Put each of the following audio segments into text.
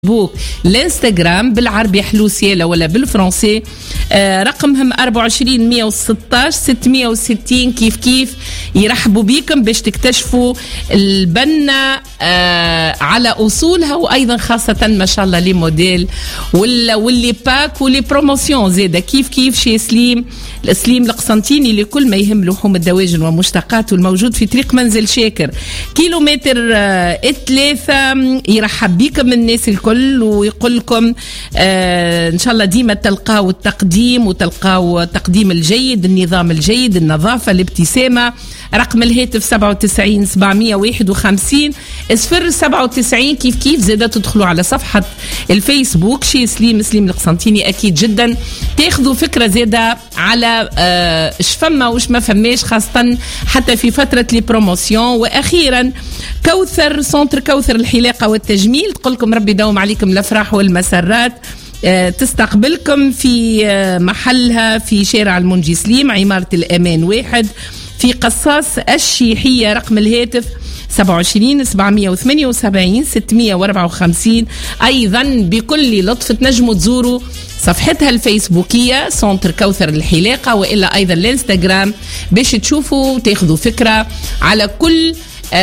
بوك الانستغرام بالعربي حلوسيالة ولا بالفرنسي رقمهم 24 116 660 كيف يرحبوا بكم باش تكتشفوا البنة على أصولها، وأيضا خاصة ما شاء الله لي موديل واللي باك واللي بروموسيون زيادة كيف شي سليم القسنطيني لكل ما يهم لحوم الدواجن ومشتقاته، الموجود في طريق منزل شاكر كيلومتر 3. يرحب بكم الناس الكل ويقول لكم ان شاء الله ديما تلقاو التقديم وتلقاو التقديم الجيد، النظام الجيد، النظافة، الابتسامة. رقم الهاتف 97 751 097 كيف زادة تدخلوا على صفحة الفيسبوك شي سليم القسنطيني. أكيد جدا تاخذوا فكرة زادة على اش فما وش ما فماش، خاصة حتى في فترة لي بروموسيون. وأخيرا كوثر سنتر كوثر الحلاقة والتجميل تقول لكم ربي يداوم عليكم الأفراح والمسرات، تستقبلكم في محلها في شارع المنجي سليم عمارة الأمان 1 في قصاص الشيحية. رقم الهاتف 27 778 654. أيضا بكل لطف تنجموا تزوروا صفحتها الفيسبوكية سنتر كوثر الحلاقة، وإلا أيضا الانستغرام باش تشوفوا وتاخذوا فكرة على كل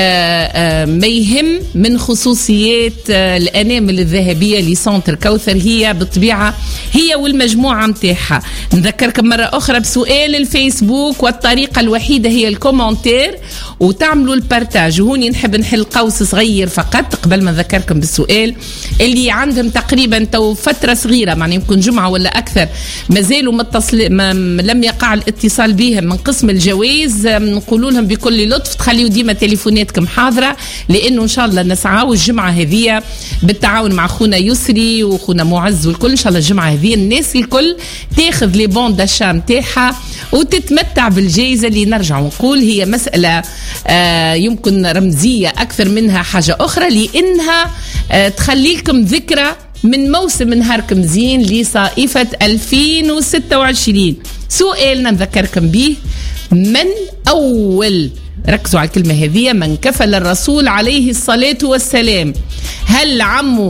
ما يهم من خصوصيات الأنامل الذهبية لسنتر كوثر. هي بالطبيعة هي والمجموعة متاعها. نذكركم مرة أخرى بسؤال الفيسبوك، والطريقة الوحيدة هي الكومنتير وتعملوا البارتاج. وهوني نحب نحل قوس صغير فقط قبل ما نذكركم بالسؤال. اللي عندهم تقريبا تو فترة صغيرة معني يمكن جمعة ولا أكثر مازالوا لم يقع الاتصال بهم من قسم الجوائز، نقولوا لهم بكل لطف تخليوا ديما تليفوناتكم حاضرة، لأنه إن شاء الله نسعاو الجمعة هذه بالتعاون مع خونا يسري وخونا معز والكل. إن شاء الله الجمعة هذه الناس الكل تاخذ لي بون داشا متاعها وتتمتع بالجائزة اللي نرجع ونقول هي مسألة يمكن رمزية أكثر منها حاجة أخرى، لأنها تخلي لكم ذكرى من موسم نهاركم زين لصائفة 2026. سؤالنا نذكركم به، من أول، ركزوا على الكلمة هذه، من كفل الرسول عليه الصلاة والسلام؟ هل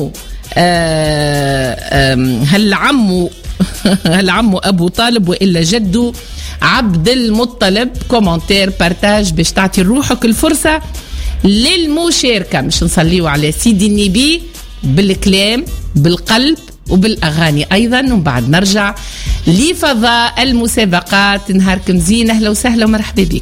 عمو أبو طالب وإلا جده عبد المطلب؟ كومنتير بارتاج باش تعطي روحك الفرصة للمشاركة. مش نصليوا على سيدي النبي بالكلام بالقلب وبالأغاني أيضا، ومن بعد نرجع لفضاء المسابقات. نهاركم زين، أهلا وسهلا ومرحبا بك.